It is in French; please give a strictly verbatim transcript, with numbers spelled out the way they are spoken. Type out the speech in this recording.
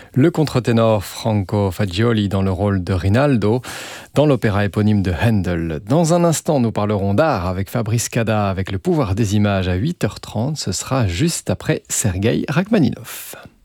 Le contre-ténor Franco Fagioli dans le rôle de Rinaldo dans l'opéra éponyme de Handel. Dans un instant, nous parlerons d'art avec Fabrice Cada avec le pouvoir des images à huit heures trente. Ce sera juste après Sergueï Rachmaninov.